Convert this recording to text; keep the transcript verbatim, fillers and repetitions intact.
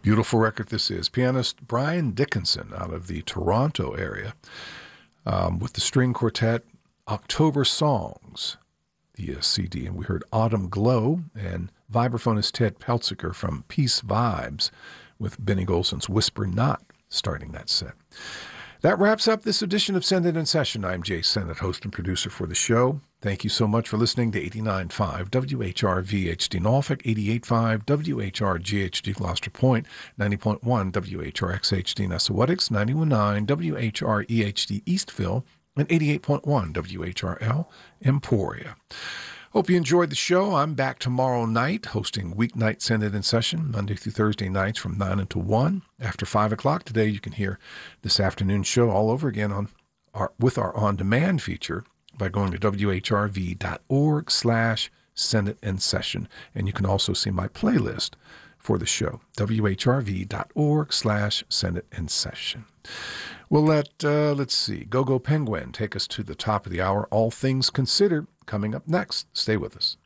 Beautiful record this is. Pianist Brian Dickinson out of the Toronto area um, with the string quartet October Songs, the uh, C D. And we heard Autumn Glow, and vibraphonist Ted Peltziger from Peace Vibes with Benny Golson's Whisper Not starting that set. That wraps up this edition of Send It in Session. I'm Jay Sennett, host and producer for the show. Thank you so much for listening to eighty-nine point five W H R V H D Norfolk, eighty-eight point five W H R G H D Gloucester Point, ninety point one W H R X H D Nessawetics, ninety-one point nine W H R E H D Eastville, and eighty-eight point one W H R L Emporia. Hope you enjoyed the show. I'm back tomorrow night hosting Weeknight Send It in Session, Monday through Thursday nights from nine until one. After five o'clock today, you can hear this afternoon show all over again on our, with our on-demand feature by going to W H R V dot org slash Send It in Session. And you can also see my playlist for the show, W H R V dot org slash Send It in Session. We'll let, uh, let's see, Go-Go Penguin take us to the top of the hour. All Things Considered coming up next. Stay with us.